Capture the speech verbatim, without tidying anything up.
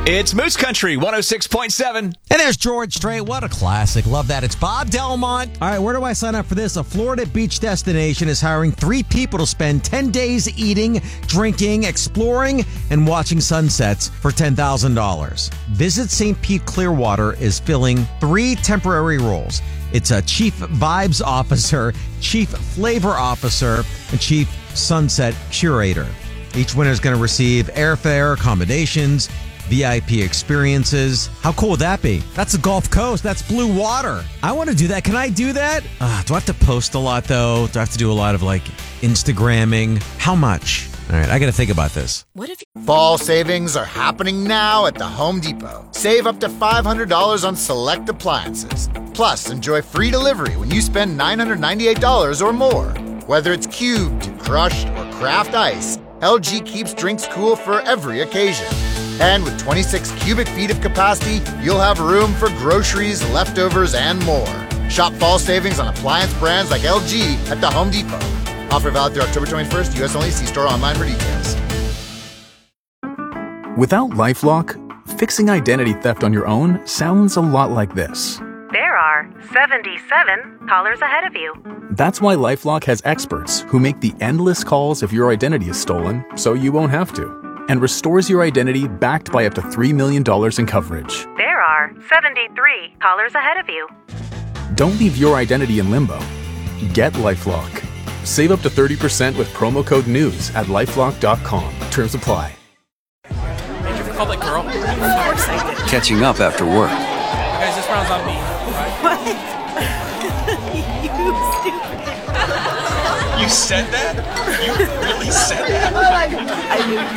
It's Moose Country one oh six point seven. And there's George Strait. What a classic. Love that. It's Bob Delmont. All right, where do I sign up for this? A Florida beach destination is hiring three people to spend ten days eating, drinking, exploring, and watching sunsets for ten thousand dollars. Visit Saint Pete Clearwater is filling three temporary roles. It's a Chief Vibes Officer, Chief Flavor Officer, and Chief Sunset Curator. Each winner is going to receive airfare, accommodations, V I P experiences. How cool would that be? That's the Gulf Coast. That's blue water. I want to do that. Can I do that? Uh, do I have to post a lot, though? Do I have to do a lot of, like, Instagramming? How much? All right, I got to think about this. What if you- Fall savings are happening now at the Home Depot. Save up to five hundred dollars on select appliances. Plus, enjoy free delivery when you spend nine hundred ninety-eight dollars or more. Whether it's cubed, crushed, or craft ice, L G keeps drinks cool for every occasion. And with twenty-six cubic feet of capacity, you'll have room for groceries, leftovers, and more. Shop fall savings on appliance brands like L G at the Home Depot. Offer valid through October twenty-first, U S only. See store online for details. Without LifeLock, fixing identity theft on your own sounds a lot like this. There are seventy-seven callers ahead of you. That's why LifeLock has experts who make the endless calls if your identity is stolen, so you won't have to, and restores your identity backed by up to three million dollars in coverage. There are seventy-three callers ahead of you. Don't leave your identity in limbo. Get LifeLock. Save up to thirty percent with promo code NEWS at lifelock dot com. Terms apply. Thank you for calling, girl. Of course I did. Catching up after work. Guys, this round's on me. What? You stupid. You said that? You really said that? Oh my God. I knew